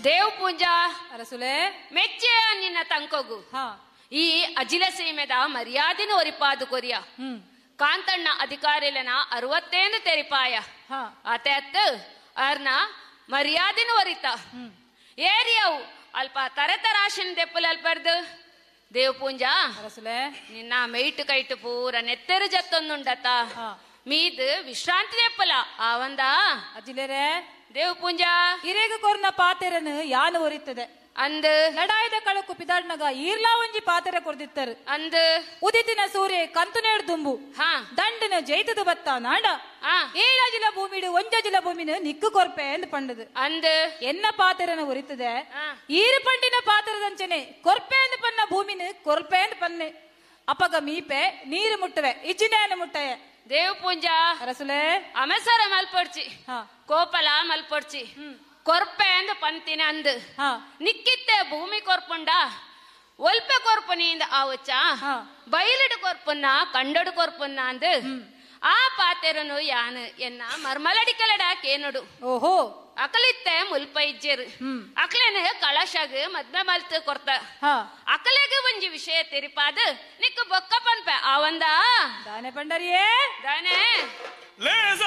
ದೇವ್ ಪೂಜಾ ಅರಸುಲೆ ಮೆಚ್ಚೆ ನಿನ್ನ ತಂಕೊಗು ಹಾ ಈ ಅಜಿಲ ಸೀಮೆದ ಮರ್ಯಾದಿನ ಒರಿಪಾದು ಕೊರಿಯ ಕಾಂತಣ್ಣ ಅಧಿಕಾರಿಲನ 60 ತೆರಿಪಾಯ ಅತೆತ್ತು ಅರ್ನ ಮರ್ಯಾದಿನ ಒರಿತ ಏರಿಯವು ಅಲ್ಪ ತರತರಾಶಿನ ದೆಪ್ಪಲ್ ಅಲ್ಪರ್ದು ದೇವ್ ಪೂಂಜಾ ಅರಸುಲೆ ನಿನ್ನ ಮೈಟ್ ಕೈಟ್ ಪೂರ ನೆತ್ತೆರು ಜತ್ತೊಂದುಂಡತ ಮೀದ್ ವಿಶ್ರಾಂತಿ ದೆಪ್ಪಲ ಆವಂದ ಅಜಿಲೆರೆ ದೇವ್ ಪೂಂಜಾ ಇರೇಗ ಕೊರ್ನ ಪಾತೆರನು ಯಾನು ಒರಿತದೆ ಅಂದ್ ಲಡಾಯ್ದ ಕಳಕು ಪಿದಾಡ್ನಗ ಈರ್ಲಾ ಒಂಜಿ ಪಾತೆರೆ ಕೊರ್ದಿತ್ತರು ಅಂದ್ ಉದಿತಿನ ಸೂರ್ಯ ಕಂತು ನೇಡು ದುಂಬು ದಂಡನ ಜೈತದು ಬತ್ತ ನಾಡ ಏಳಜಿಲ ಭೂಮಿಡು ಒಂಜಜಿಲ ಭೂಮಿನ ನಿಕ್ಕು ಕೊರ್ಪೆ ಎಂದು ಪಂಡದು ಅಂದ್ ಎನ್ನ ಪಾತೆರನ ಉರಿತದೆ ಈರು ಪಂಡಿನ ಪಾತೆರದಂಚನೆ ಕೊರ್ಪೆ ಎಂದು ಪನ್ನ ಭೂಮಿನ ಕೊರ್ಪೆ ಎಂದು ಪನ್ನೆ ಅಪಗ ಮೀಪೆ ನೀರು ಮುಟ್ಟವೆ ಇಜ್ಜಿನೇನು ಮುಟ್ಟೆ ದೇವ್ ಪೂಂಜಾ ಅರಸುಲೆ ಅಮೆಸರ ಮಲ್ಪೊಡ್ಚಿ ಕೋಪಲ ಮಲ್ಪೊಡ್ಚಿ ಕೊರ್ಪೆ ಅಂದ್ ಪಂತಿನ ಅಂದ್ ನಿಕ್ಕಿತ್ತೆ ಭೂಮಿ ಕೊರ್ಪುಂಡ ಒಲ್ಪೆ ಕೊರ್ಪುನಿಂದ ಆವಚ್ಚ ಬಯಲಿಡು ಕೊರ್ಪುನ್ನ ಕಂಡಡು ಕೊರ್ಪುನ್ನ ಅಂದ್ ಆ ಪಾತೆರನು ಯಾನ್ ಎನ್ನ ಮರ್ಮಲಡಿಕಲಡ ಕೇನುಡು ಓಹೋ ಅಕಲಿತ್ತೆ ಮುಲ್ಪ ಇಜ್ಜೇರು ಅಕಲೇನ ಕಳಶಾಗ ಮದ್ಮೆ ಮಲ್ತು ಕೊರ್ತ ಅಕಲೆಗೆ ಒಂಜಿ ವಿಷಯ ತೆರಿಪಾದ ನಿಕ್ಕ ಬೊಕ್ಕ ಪನ್ಪೆ ಆವಂದ ದಾನೆ ಪಂಡರಿಯೇ ದಾನೆ